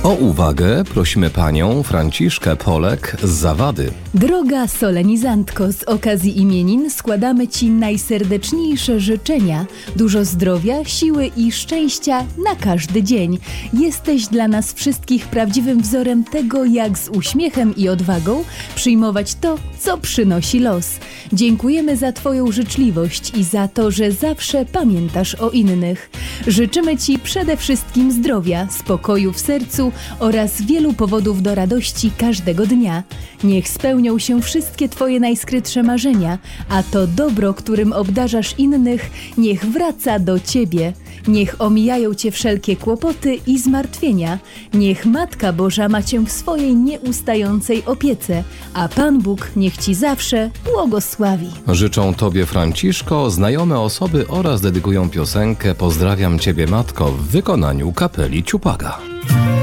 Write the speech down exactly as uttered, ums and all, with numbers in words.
O uwagę prosimy panią Franciszkę Polek z Zawady. Droga solenizantko, z okazji imienin składamy ci najserdeczniejsze życzenia. Dużo zdrowia, siły i szczęścia na każdy dzień. Jesteś dla nas wszystkich prawdziwym wzorem tego, jak z uśmiechem i odwagą przyjmować to, co przynosi los. Dziękujemy za twoją życzliwość i za to, że zawsze pamiętasz o innych. Życzymy ci przede wszystkim zdrowia, spokoju w sercu oraz wielu powodów do radości każdego dnia. Niech spełnią się wszystkie twoje najskrytsze marzenia, a to dobro, którym obdarzasz innych, niech wraca do ciebie. Niech omijają cię wszelkie kłopoty i zmartwienia. Niech Matka Boża ma cię w swojej nieustającej opiece, a Pan Bóg niech ci zawsze błogosławi. Życzą tobie, Franciszko, znajome osoby oraz dedykują piosenkę Pozdrawiam ciebie, matko w wykonaniu kapeli Ciupaga.